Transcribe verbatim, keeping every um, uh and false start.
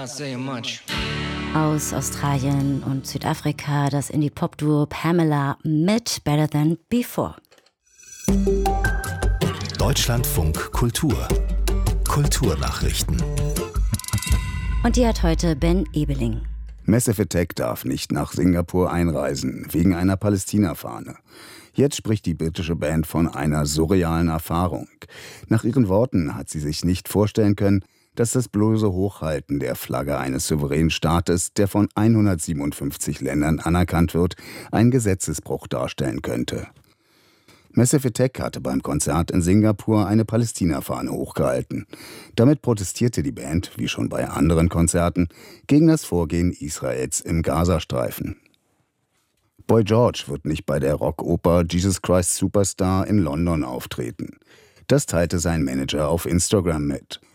Aus Australien und Südafrika das Indie-Pop-Duo Pamela mit Better Than Before. Deutschlandfunk Kultur. Kulturnachrichten. Und die hat heute Ben Ebeling. Massive Attack darf nicht nach Singapur einreisen, wegen einer Palästina-Fahne. Jetzt spricht die britische Band von einer surrealen Erfahrung. Nach ihren Worten hat sie sich nicht vorstellen können, dass das bloße Hochhalten der Flagge eines souveränen Staates, der von hundertsiebenundfünfzig Ländern anerkannt wird, einen Gesetzesbruch darstellen könnte. Massive Attack hatte beim Konzert in Singapur eine Palästina-Fahne hochgehalten. Damit protestierte die Band, wie schon bei anderen Konzerten, gegen das Vorgehen Israels im Gazastreifen. Boy George wird nicht bei der Rockoper Jesus Christ Superstar in London auftreten. Das teilte sein Manager auf Instagram mit.